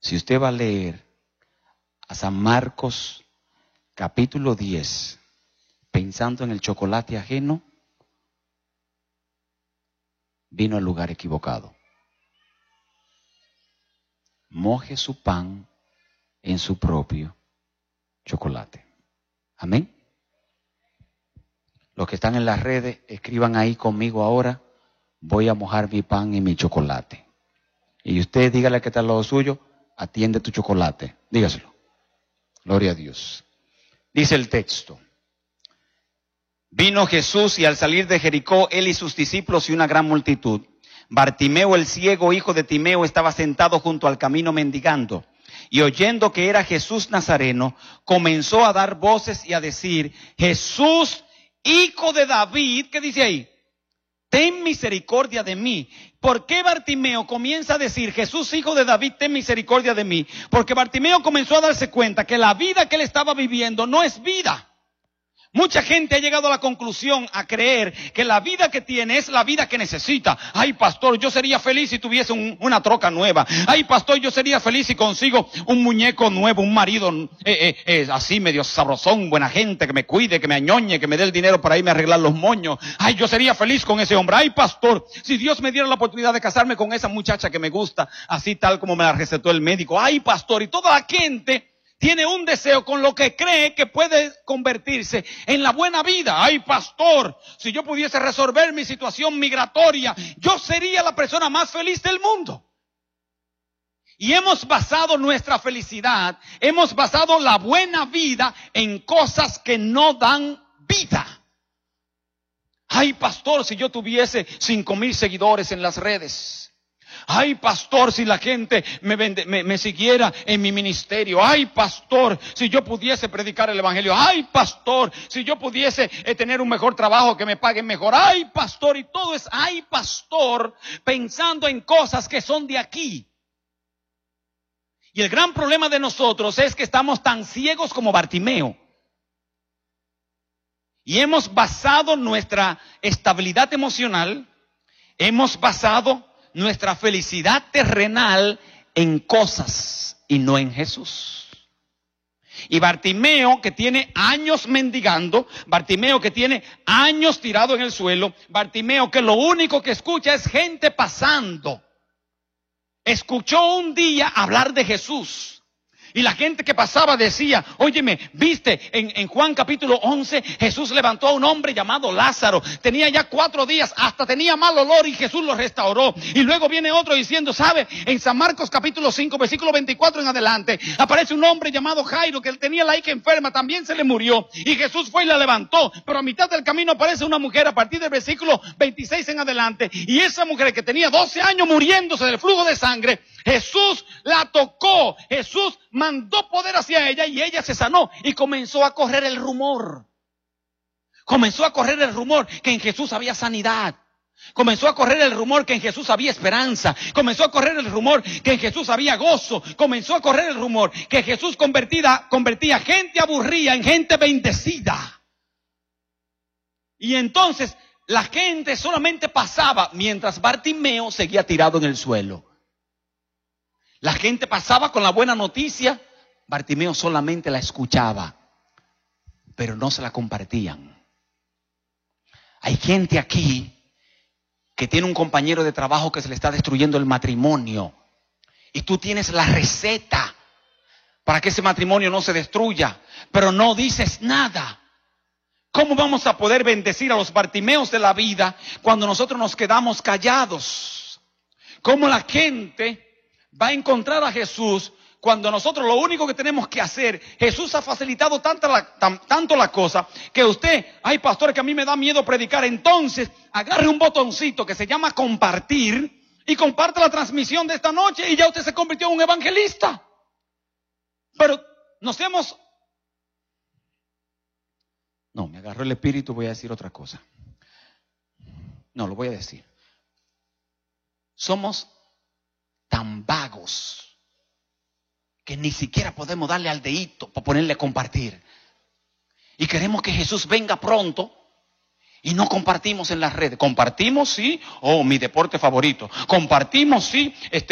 Si usted va a leer a San Marcos capítulo 10, pensando en el chocolate ajeno, vino al lugar equivocado. Moje su pan en su propio chocolate. Amén. Los que están en las redes, escriban ahí conmigo ahora: voy a mojar mi pan en mi chocolate. Y usted dígale que está al lado suyo: atiende tu chocolate. Dígaselo. Gloria a Dios. Dice el texto: vino Jesús, y al salir de Jericó, él y sus discípulos y una gran multitud. Bartimeo el ciego, hijo de Timeo, estaba sentado junto al camino mendigando. Y oyendo que era Jesús Nazareno, comenzó a dar voces y a decir: Jesús, hijo de David, ¿qué dice ahí? Ten misericordia de mí. ¿Por qué Bartimeo comienza a decir: Jesús, hijo de David, ten misericordia de mí? Porque Bartimeo comenzó a darse cuenta que la vida que él estaba viviendo no es vida. Mucha gente ha llegado a la conclusión, a creer que la vida que tiene es la vida que necesita. Ay, pastor, yo sería feliz si tuviese una troca nueva. Ay, pastor, yo sería feliz si consigo un muñeco nuevo, un marido así medio sabrosón, buena gente, que me cuide, que me añoñe, que me dé el dinero para irme a arreglar los moños. Ay, yo sería feliz con ese hombre. Ay, pastor, si Dios me diera la oportunidad de casarme con esa muchacha que me gusta, así tal como me la recetó el médico. Ay, pastor, y toda la gente tiene un deseo con lo que cree que puede convertirse en la buena vida. Ay, pastor, si yo pudiese resolver mi situación migratoria, yo sería la persona más feliz del mundo. Y hemos basado nuestra felicidad, hemos basado la buena vida en cosas que no dan vida. Ay, pastor, si yo tuviese 5,000 seguidores en las redes. Ay, pastor, si la gente me siguiera en mi ministerio. Ay, pastor, si yo pudiese predicar el evangelio. Ay, pastor, si yo pudiese tener un mejor trabajo, que me paguen mejor. Ay, pastor, y todo es ay, pastor, pensando en cosas que son de aquí. Y el gran problema de nosotros es que estamos tan ciegos como Bartimeo. Y hemos basado nuestra estabilidad emocional, hemos basado nuestra felicidad terrenal en cosas y no en Jesús. Y Bartimeo, que tiene años mendigando, Bartimeo que tiene años tirado en el suelo, Bartimeo que lo único que escucha es gente pasando, escuchó un día hablar de Jesús. Y la gente que pasaba decía: óyeme, viste, en Juan capítulo 11, Jesús levantó a un hombre llamado Lázaro. Tenía ya 4 días, hasta tenía mal olor y Jesús lo restauró. Y luego viene otro diciendo, ¿sabe? En San Marcos capítulo 5, versículo 24 en adelante, aparece un hombre llamado Jairo, que él tenía la hija enferma, también se le murió. Y Jesús fue y la levantó. Pero a mitad del camino aparece una mujer a partir del versículo 26 en adelante. Y esa mujer que tenía 12 años muriéndose del flujo de sangre, Jesús la tocó. Jesús mandó poder hacia ella y ella se sanó. Y comenzó a correr el rumor. Comenzó a correr el rumor que en Jesús había sanidad. Comenzó a correr el rumor que en Jesús había esperanza. Comenzó a correr el rumor que en Jesús había gozo. Comenzó a correr el rumor que Jesús convertía gente aburrida en gente bendecida. Y entonces la gente solamente pasaba mientras Bartimeo seguía tirado en el suelo. La gente pasaba con la buena noticia, Bartimeo solamente la escuchaba, pero no se la compartían. Hay gente aquí que tiene un compañero de trabajo que se le está destruyendo el matrimonio, y tú tienes la receta para que ese matrimonio no se destruya, pero no dices nada. ¿Cómo vamos a poder bendecir a los Bartimeos de la vida cuando nosotros nos quedamos callados? ¿Cómo la gente va a encontrar a Jesús cuando nosotros lo único que tenemos que hacer? Jesús ha facilitado tanto la cosa que usted, ay pastor, que a mí me da miedo predicar. Entonces agarre un botoncito que se llama compartir y comparte la transmisión de esta noche y ya usted se convirtió en un evangelista. Pero me agarró el espíritu, voy a decir otra cosa. No, lo voy a decir. Somos tan vagos que ni siquiera podemos darle al dedito para ponerle a compartir. Y queremos que Jesús venga pronto y no compartimos en las redes. Compartimos, sí, mi deporte favorito. Compartimos, sí,